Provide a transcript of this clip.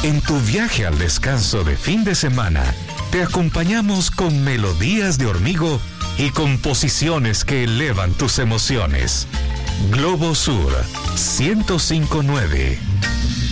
En tu viaje al descanso de fin de semana, te acompañamos con melodías de Hormigo y composiciones que elevan tus emociones. Globo Sur 105.9